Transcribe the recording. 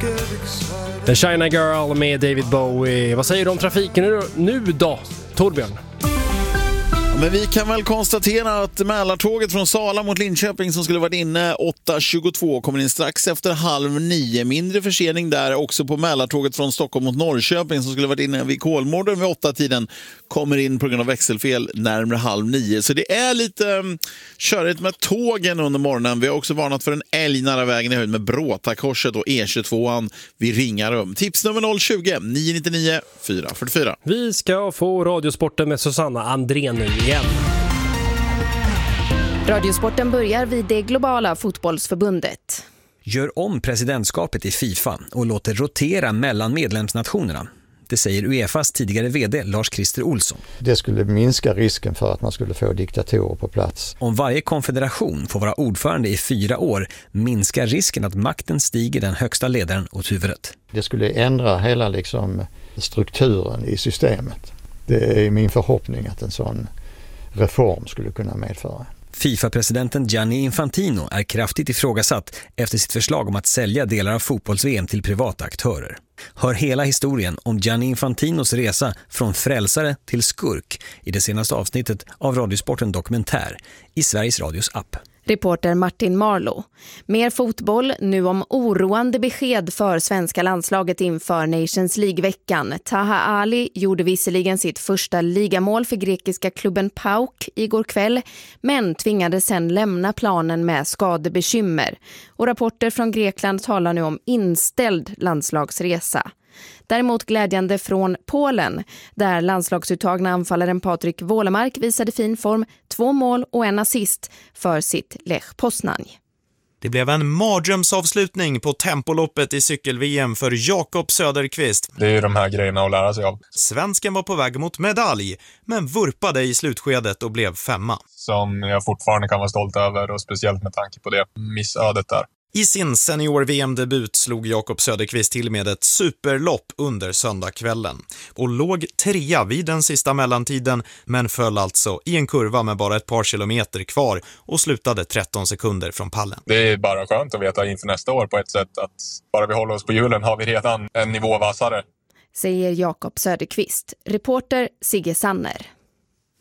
The China Girl med David Bowie. Vad säger du om trafiken nu då, Torbjörn? Men vi kan väl konstatera att Mälartåget från Sala mot Linköping som skulle varit inne 8.22 kommer in strax efter 8:30. Mindre försening där också på Mälartåget från Stockholm mot Norrköping som skulle varit inne vid Kolmården vid 8-tiden kommer in på grund av växelfel närmare 8:30. Så det är lite körigt med tågen under morgonen. Vi har också varnat för en älg nära vägen i höjd med Bråtakorset och E22 vid Ringarum. Tips nummer 020 999 444. Vi ska få Radiosporten med Susanna Andrén nu igen. Radiosporten börjar vid det globala fotbollsförbundet. Gör om presidentskapet i FIFA och låter rotera mellan medlemsnationerna. Det säger UEFAs tidigare vd Lars-Christer Olsson. Det skulle minska risken för att man skulle få diktatorer på plats. Om varje konfederation får vara ordförande i 4 år minskar risken att makten stiger den högsta ledaren åt huvudet. Det skulle ändra hela strukturen i systemet. Det är min förhoppning att en sån reform skulle kunna medföra. FIFA-presidenten Gianni Infantino är kraftigt ifrågasatt efter sitt förslag om att sälja delar av fotbolls-VM till privata aktörer. Hör hela historien om Gianni Infantinos resa från frälsare till skurk i det senaste avsnittet av Radiosporten Dokumentär i Sveriges Radios app. Reporter Martin Marlow. Mer fotboll, nu om oroande besked för svenska landslaget inför Nations League-veckan. Taha Ali gjorde visserligen sitt första ligamål för grekiska klubben PAOK igår kväll, men tvingades sen lämna planen med skadebekymmer. Och rapporter från Grekland talar nu om inställd landslagsresa. Däremot glädjande från Polen, där landslagsuttagna anfallaren Patryk Wålemark visade fin form, 2 mål och en assist för sitt Lech Poznań. Det blev en mardrömsavslutning på tempoloppet i cykel-VM för Jakob Söderqvist. Det är ju de här grejerna att lära sig av. Svensken var på väg mot medalj, men vurpade i slutskedet och blev 5:a. Som jag fortfarande kan vara stolt över och speciellt med tanke på det missödet där. I sin senior-VM-debut slog Jakob Söderqvist till med ett superlopp under söndagskvällen och låg 3 vid den sista mellantiden, men föll alltså i en kurva med bara ett par kilometer kvar och slutade 13 sekunder från pallen. Det är bara skönt att veta inför nästa år på ett sätt att bara vi håller oss på hjulen har vi redan en nivå vassare. Säger Jakob Söderqvist. Reporter Sigge Sanner.